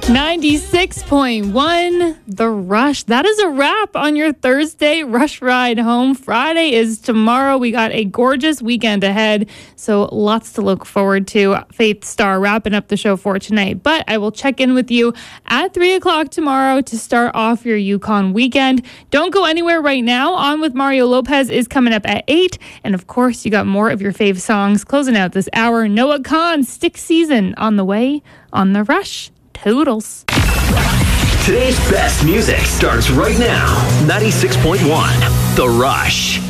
96.1 The Rush. That is a wrap on your Thursday Rush Ride home. Friday is tomorrow. We got a gorgeous weekend ahead, so lots to look forward to. Faith Star wrapping up the show for tonight, but I will check in with you at 3 o'clock tomorrow to start off your Yukon weekend. Don't go anywhere right now. On with Mario Lopez is coming up at 8, and of course, you got more of your fave songs closing out this hour. Noah Khan's Stick Season on the way on The Rush. Toodles. Today's best music starts right now. 96.1 The Rush.